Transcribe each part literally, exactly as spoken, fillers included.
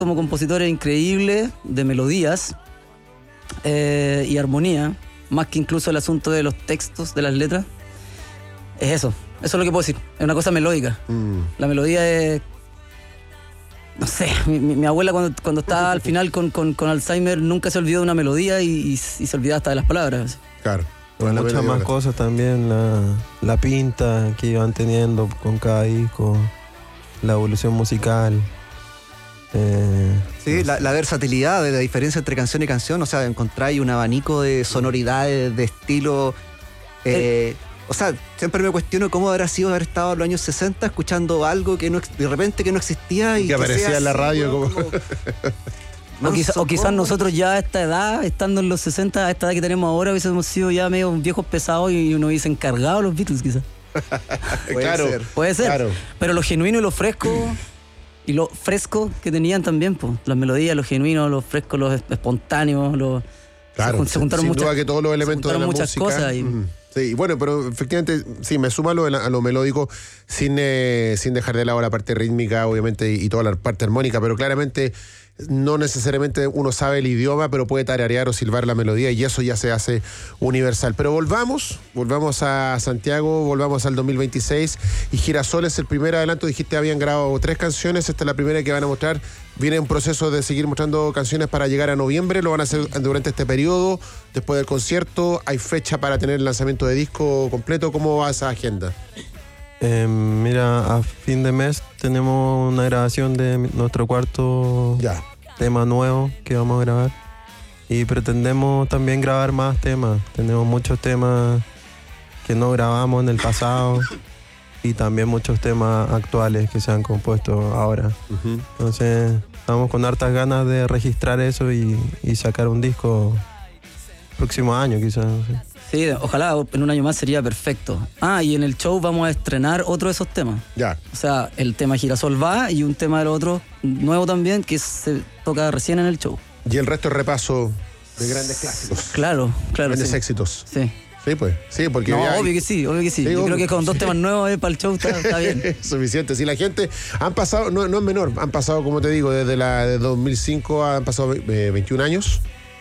como compositor es increíble de melodías eh, y armonía, más que incluso el asunto de los textos, de las letras. Es eso, eso es lo que puedo decir, es una cosa melódica. Mm. La melodía es... No sé, mi, mi, mi abuela cuando, cuando estaba al final con, con, con Alzheimer nunca se olvidó de una melodía y, y, y se olvidaba hasta de las palabras. Claro. Bueno, muchas más cosas también, la, la pinta que iban teniendo con cada disco, la evolución musical. Eh, sí, la, la versatilidad de la diferencia entre canción y canción, o sea, encontráis un abanico de sonoridades, de estilo. Eh, o sea, siempre me cuestiono cómo habrá sido haber estado en los años sesenta escuchando algo que no, de repente que no existía y que, que aparecía en la radio como... como... O, quizá, o quizás nosotros ya a esta edad, estando en los sesenta, a esta edad que tenemos ahora, hubiésemos sido ya medio viejos pesados y nos hubiesen cargado los Beatles, quizás. Puede claro, ser. Puede ser. Claro. Pero lo genuino y lo fresco, y lo fresco que tenían también, pues, las melodías, lo genuino, lo fresco, los espontáneos, los... Claro, se, se juntaron sin muchas, duda que todos los elementos de la muchas música. Cosas y... Mm. Sí, bueno, pero efectivamente, sí, me suma a lo, a lo melódico sin, eh, sin dejar de lado la parte rítmica, obviamente, y, y toda la parte armónica, pero claramente no necesariamente uno sabe el idioma, pero puede tararear o silbar la melodía y eso ya se hace universal. Pero volvamos, volvamos a Santiago, volvamos al dos mil veintiséis y Girasol es el primer adelanto. Dijiste habían grabado tres canciones, esta es la primera que van a mostrar. Viene un proceso de seguir mostrando canciones para llegar a noviembre, lo van a hacer durante este periodo, después del concierto. ¿Hay fecha para tener el lanzamiento de disco completo? ¿Cómo va esa agenda? Eh, mira, a fin de mes tenemos una grabación de nuestro cuarto ya. tema nuevo que vamos a grabar y pretendemos también grabar más temas. Tenemos muchos temas que no grabamos en el pasado y también muchos temas actuales que se han compuesto ahora. Uh-huh. Entonces estamos con hartas ganas de registrar eso y, y sacar un disco próximo año quizás. No sé. Sí, ojalá en un año más sería perfecto. Ah, y en el show vamos a estrenar otro de esos temas. Ya. O sea, el tema Girasol va y un tema del otro nuevo también que se toca recién en el show. Y el resto es repaso de grandes clásicos. Claro, claro. Grandes sí. éxitos. Sí. Sí, pues. Sí, porque no, hay... obvio que sí, obvio que sí. sí Yo obvio. creo que con dos temas nuevos eh, para el show está, está bien. Suficiente. Si la gente han pasado, no, no es menor, han pasado, como te digo, desde la de dos mil cinco han pasado eh, veintiún años.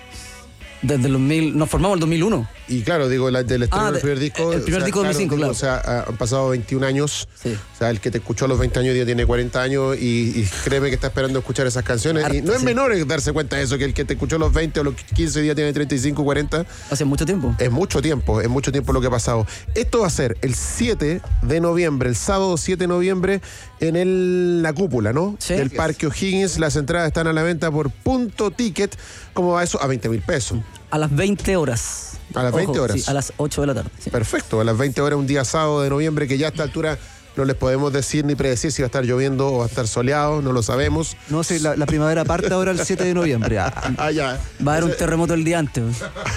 Desde el dos mil, nos formamos el dos mil uno. Y claro, digo, la, del estreno ah, del primer disco. El primer o sea, disco de dos mil cinco, digo, claro. O sea, han pasado veintiún años. Sí. O sea, el que te escuchó a los veinte años ya tiene cuarenta años y, y créeme que está esperando escuchar esas canciones. Harta, y no es sí. menor darse cuenta de eso, que el que te escuchó a los veinte o los quince días tiene treinta y cinco, cuarenta. Hace mucho tiempo. Es mucho tiempo, es mucho tiempo lo que ha pasado. Esto va a ser el siete de noviembre, el sábado siete de noviembre, en el, la cúpula, ¿no? Sí. Del Parque O'Higgins. Las entradas están a la venta por Punto Ticket. ¿Cómo va eso? A veinte mil pesos. A las veinte horas. A las veinte Ojo, horas. Sí, a las ocho de la tarde. Sí. Perfecto, a las veinte horas, un día sábado de noviembre, que ya a esta altura no les podemos decir ni predecir si va a estar lloviendo o va a estar soleado, no lo sabemos. No sé, la, la primavera parte ahora el siete de noviembre. Ah, ya. Va a haber un terremoto el día antes.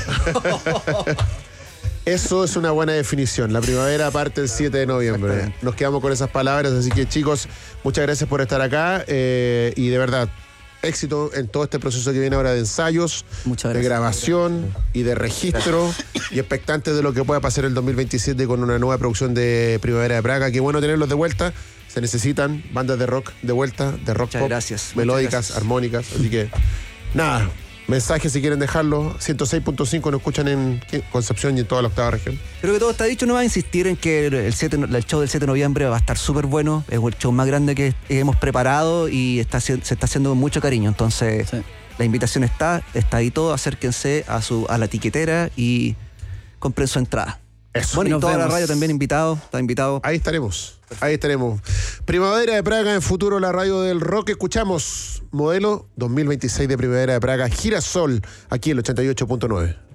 Eso es una buena definición. La primavera parte el siete de noviembre. Nos quedamos con esas palabras, así que chicos, muchas gracias por estar acá eh, y de verdad, éxito en todo este proceso que viene ahora de ensayos, de grabación y de registro y expectantes de lo que pueda pasar el dos mil veintisiete con una nueva producción de Primavera de Praga. Qué bueno tenerlos de vuelta. Se necesitan bandas de rock de vuelta, de rock Muchas pop, gracias. melódicas, gracias. armónicas. Así que, nada, mensajes si quieren dejarlo. ciento seis punto cinco nos escuchan en Concepción y en toda la octava región. Creo que todo está dicho. No va a insistir en que el, siete, el show del siete de noviembre va a estar súper bueno. Es el show más grande que hemos preparado y está, se está haciendo con mucho cariño. Entonces, sí. La invitación está, está ahí todo. Acérquense a, su, a la tiquetera y compren su entrada. Eso. Bueno, y, y toda vemos. la radio también invitado, está invitado. Ahí estaremos, ahí estaremos. Primavera de Praga, en futuro la radio del rock. Escuchamos modelo dos mil veintiséis de Primavera de Praga, Girasol, aquí en el ochenta y ocho punto nueve.